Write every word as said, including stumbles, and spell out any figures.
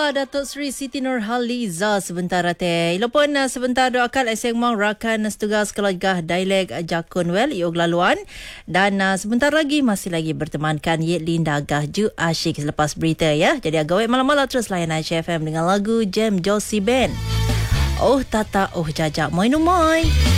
Itulah Datuk Seri Siti Nurhaliza sebentar rate. Ilapun uh, sebentar doakan eseng mang rakan setugas keluarga dialek Jakun Well iog laluan dan uh, sebentar lagi masih lagi bertemankan Yet Linda Gahju asyik selepas berita ya. Jadi agak malam-malam terus layan Aisyah F M dengan lagu Jam Josie Band. Oh tata oh jajak moi no moi.